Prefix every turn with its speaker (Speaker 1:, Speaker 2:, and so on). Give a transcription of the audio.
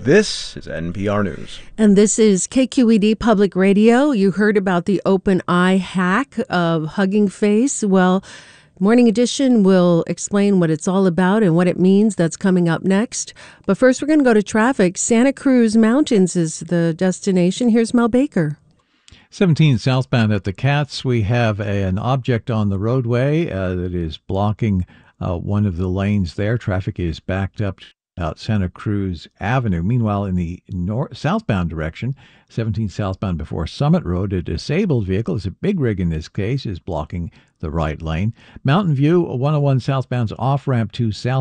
Speaker 1: This is NPR News.
Speaker 2: And this is KQED Public Radio. You heard about the open eye hack of Hugging Face. Well, Morning Edition will explain what it's all about and what it means. That's coming up next. But first, we're going to go to traffic. Santa Cruz Mountains is the destination. Here's Mel Baker.
Speaker 3: 17 southbound at the Cats, we have an object on the roadway that is blocking one of the lanes there. Traffic is backed up out Santa Cruz Avenue. Meanwhile, in the southbound direction, 17 southbound before Summit Road, a disabled vehicle, it's a big rig in this case, is blocking the right lane. Mountain View 101 southbound's off-ramp to South